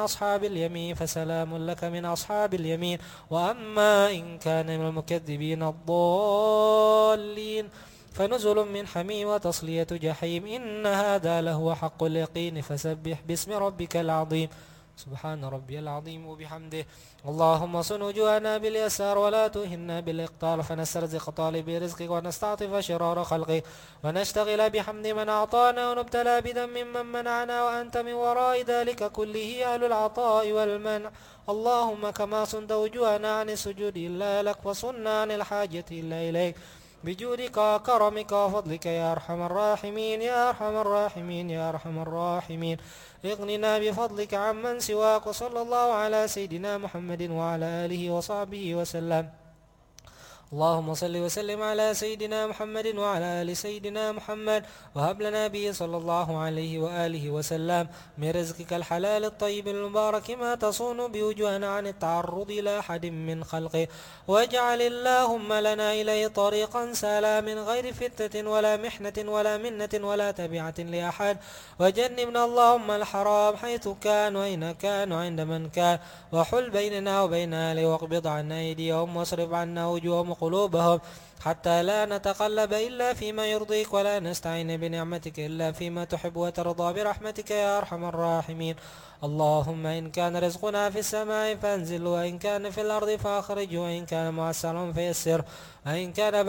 أصحاب اليمين فسلام لك من أصحاب اليمين. وأما إن كان من المكذبين الضالين فنزل من حميم وتصلية جحيم. إن هذا لهو حق اليقين. فسبح باسم ربك العظيم. سبحان ربي العظيم وبحمده. اللهم صن وجوهنا باليسار ولا تهنا بالإقتار، فنسترزق طالب رزقك ونستعطف شرار خلقك، ونشتغل بحمد من أعطانا ونبتلى بذم من منعنا، وأنت من وراء ذلك كله أهل العطاء والمنع. اللهم كما صنت وجوهنا عن السجود إلا لك، وصنا عن الحاجة إلا إليك، بجودك وكرمك وفضلك يا أرحم الراحمين يا أرحم الراحمين يا أرحم الراحمين. اغننا بفضلك عمن سواك. وصلى الله على سيدنا محمد وعلى آله وصحبه وسلم. اللهم صل وسلم على سيدنا محمد وعلى آل سيدنا محمد، وهب لنا به صلى الله عليه وآله وسلم من رزقك الحلال الطيب المبارك ما تصون بوجوهنا عن التعرض إلى أحد من خلقه، واجعل اللهم لنا إليه طريقا سهلا من غير فتنة ولا محنة ولا منة ولا تبعة لأحد. وجنبنا اللهم الحرام حيث كان وأين كان وعند من كان، وحل بيننا وبين أهله، واقبض عنا أيديهم واصرف عنا وجوههم وقلوبهم، حتى لا نتقلب إلا فيما يرضيك، ولا نستعين بنعمتك إلا فيما تحب وترضى، برحمتك يا أرحم الراحمين. اللهم إن كان رزقنا في السماء فانزل، وإن كان في الأرض فأخرج، وإن كان معسرا فيسر، وإن كان